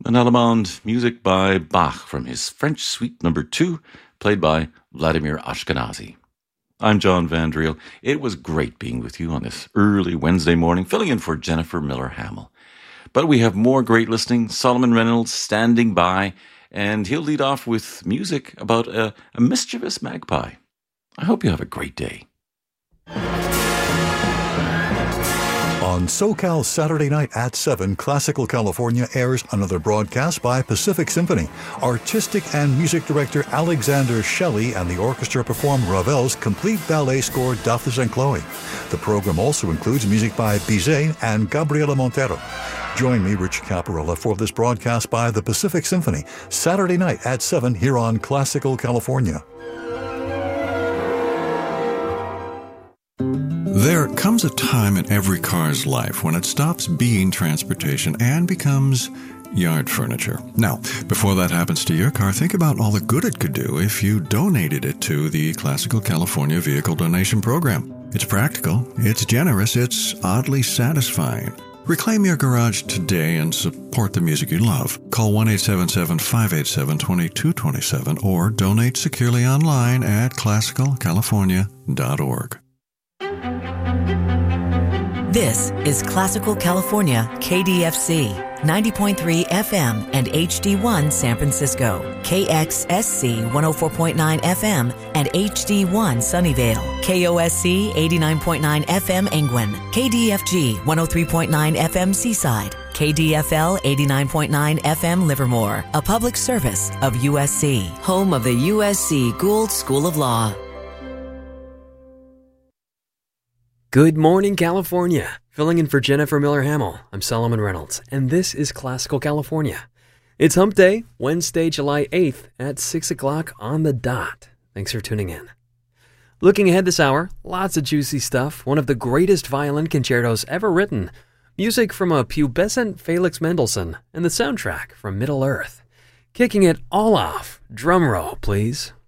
An Allemande music by Bach from his French Suite No. 2, played by Vladimir Ashkenazy. I'm John Van Driel. It was great being with you on this early Wednesday morning, filling in for Jennifer Miller-Hamill. But we have more great listening. Solomon Reynolds standing by, and he'll lead off with music about a mischievous magpie. I hope you have a great day. On SoCal Saturday night at 7, Classical California airs another broadcast by Pacific Symphony. Artistic and music director Alexander Shelley and the orchestra perform Ravel's complete ballet score Daphnis and Chloe. The program also includes music by Bizet and Gabriela Montero. Join me, Rich Caparella, for this broadcast by the Pacific Symphony, Saturday night at 7 here on Classical California. There comes a time in every car's life when it stops being transportation and becomes yard furniture. Now, before that happens to your car, think about all the good it could do if you donated it to the Classical California Vehicle Donation Program. It's practical, it's generous, it's oddly satisfying. Reclaim your garage today and support the music you love. Call 1-877-587-2227 or donate securely online at classicalcalifornia.org. This is Classical California, KDFC, 90.3 FM and HD1 San Francisco, KXSC 104.9 FM and HD1 Sunnyvale, KOSC 89.9 FM Angwin, KDFG 103.9 FM Seaside, KDFL 89.9 FM Livermore, a public service of USC, home of the USC Gould School of Law. Good morning, California. Filling in for Jennifer Miller-Hamill, I'm Solomon Reynolds, and this is Classical California. It's Hump Day, Wednesday, July 8th at 6 o'clock on the dot. Thanks for tuning in. Looking ahead this hour, lots of juicy stuff, one of the greatest violin concertos ever written, music from a pubescent Felix Mendelssohn, and the soundtrack from Middle-earth. Kicking it all off, drum roll, please.